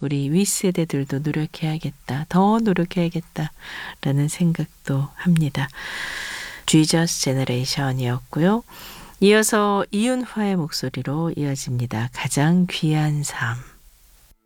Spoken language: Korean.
우리 윗세대들도 노력해야겠다. 더 노력해야겠다라는 생각도 합니다. Jesus 제너레이션이었고요. 이어서 이윤화의 목소리로 이어집니다. 가장 귀한 삶.